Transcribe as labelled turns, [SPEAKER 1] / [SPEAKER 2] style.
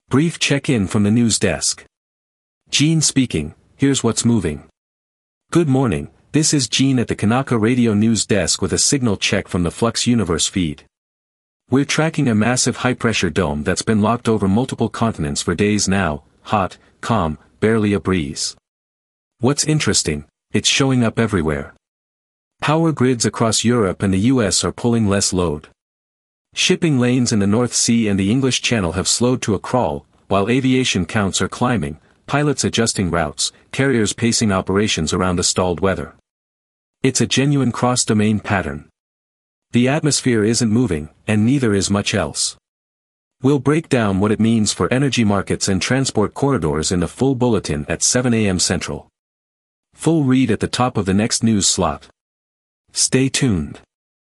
[SPEAKER 1] Brief check-in from the news desk. Gene speaking, here's what's moving. Good morning, this is Gene at the Kanaka Radio News Desk with a signal check from the Flux Universe feed. We're tracking a massive high-pressure dome that's been locked over multiple continents for days now, hot, calm, barely a breeze. What's interesting, it's showing up everywhere. Power grids across Europe and the US are pulling less load. Shipping lanes in the North Sea and the English Channel have slowed to a crawl, while aviation counts are climbing, pilots adjusting routes, carriers pacing operations around the stalled weather. It's a genuine cross-domain pattern. The atmosphere isn't moving, and neither is much else. We'll break down what it means for energy markets and transport corridors in the full bulletin at 7 a.m. Central. Full read at the top of the next news slot. Stay tuned.